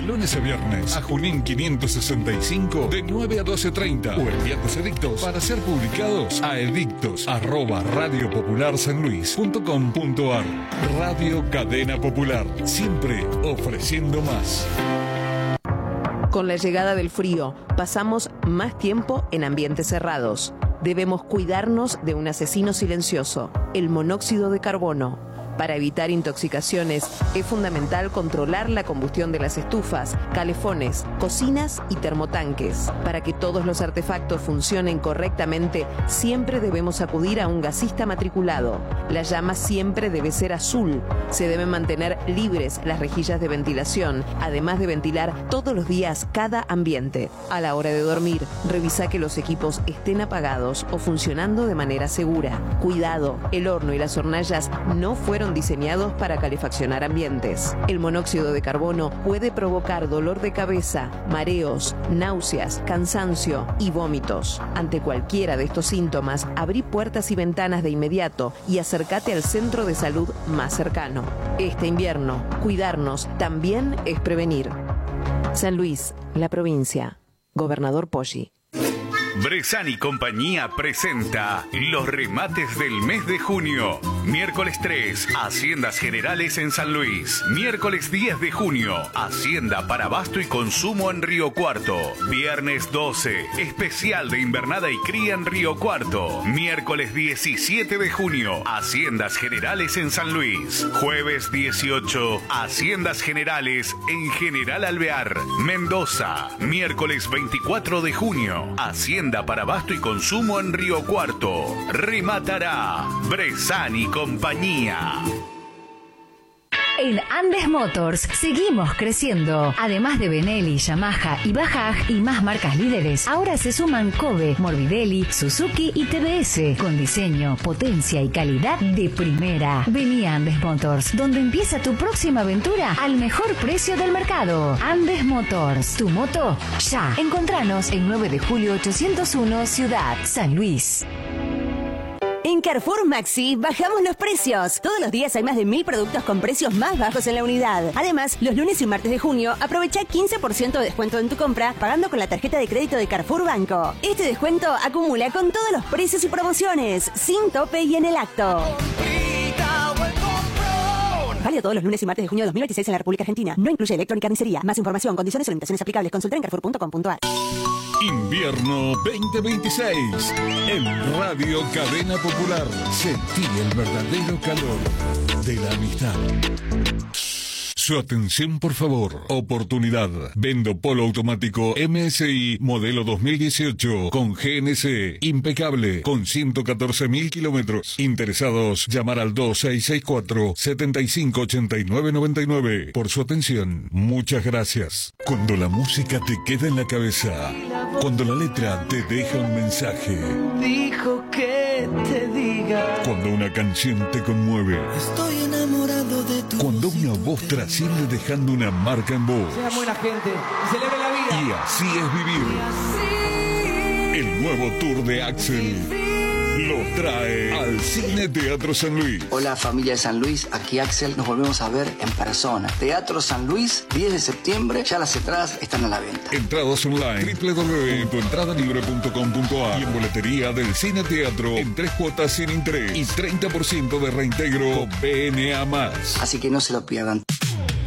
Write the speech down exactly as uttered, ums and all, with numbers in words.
lunes a viernes. A Junín quinientos sesenta y cinco de nueve a doce treinta. O envía tus edictos para ser publicados a edictos arroba radiopopularsanluis.com.ar. Radio Cadena Popular. Siempre ofreciendo más. Con la llegada del frío, pasamos más tiempo en ambientes cerrados. Debemos cuidarnos de un asesino silencioso, el monóxido de carbono. Para evitar intoxicaciones, es fundamental controlar la combustión de las estufas, calefones, cocinas y termotanques. Para que todos los artefactos funcionen correctamente, siempre debemos acudir a un gasista matriculado. La llama siempre debe ser azul. Se deben mantener libres las rejillas de ventilación, además de ventilar todos los días cada ambiente. A la hora de dormir, revisa que los equipos estén apagados o funcionando de manera segura. Cuidado, el horno y las hornallas no fueron diseñados para calefaccionar ambientes. El monóxido de carbono puede provocar dolor de cabeza, mareos, náuseas, cansancio y vómitos. Ante cualquiera de estos síntomas, abrí puertas y ventanas de inmediato y acércate al centro de salud más cercano. Este invierno, cuidarnos también es prevenir. San Luis, la provincia. Gobernador Poggi. Bressan y compañía presenta los remates del mes de junio. Miércoles tres, Haciendas Generales en San Luis. Miércoles diez de junio, Hacienda para abasto y consumo en Río Cuarto. Viernes doce, especial de invernada y cría en Río Cuarto. Miércoles diecisiete de junio, Haciendas Generales en San Luis. Jueves dieciocho, Haciendas Generales en General Alvear, Mendoza. Miércoles veinticuatro de junio, Hacienda para abasto y consumo en Río Cuarto. Rematará Bressan y compañía. En Andes Motors seguimos creciendo. Además de Benelli, Yamaha y Bajaj y más marcas líderes, ahora se suman Kobe, Morbidelli, Suzuki y T V S, con diseño, potencia y calidad de primera. Vení a Andes Motors, donde empieza tu próxima aventura al mejor precio del mercado. Andes Motors, tu moto ya. Encontranos en nueve de julio ochocientos uno, Ciudad San Luis. En Carrefour Maxi bajamos los precios. Todos los días hay más de mil productos con precios más bajos en la unidad. Además, los lunes y martes de junio aprovecha quince por ciento de descuento en tu compra pagando con la tarjeta de crédito de Carrefour Banco. Este descuento acumula con todos los precios y promociones, sin tope y en el acto. Válido todos los lunes y martes de junio de dos mil veintiséis en la República Argentina. No incluye electrónica ni carnicería. Más información, condiciones y limitaciones aplicables. Consulta en carrefour punto com punto a r. Invierno veinte veintiséis. En Radio Cadena Popular. Sentí el verdadero calor de la amistad. Su atención, por favor. Oportunidad. Vendo polo automático M S I modelo dos mil dieciocho con G N C impecable con ciento catorce mil kilómetros. Interesados, llamar al dos seis seis cuatro, siete cinco ocho nueve nueve nueve. Por su atención, muchas gracias. Cuando la música te queda en la cabeza, cuando la letra te deja un mensaje, dijo que te diga. Cuando una canción te conmueve, estoy enamorado de tu cuando una voz trasciende dejando una marca en vos. Sea buena gente, celebre la vida. Y así es vivir. El nuevo tour de Axel lo trae al Cine Teatro San Luis. Hola familia de San Luis, aquí Axel, nos volvemos a ver en persona. Teatro San Luis, diez de septiembre, ya las entradas están a la venta. Entradas online, doble u doble u doble u punto entrada libre punto com punto a r y en boletería del Cine Teatro en tres cuotas sin interés y treinta por ciento de reintegro con P N A más. Así que no se lo pierdan.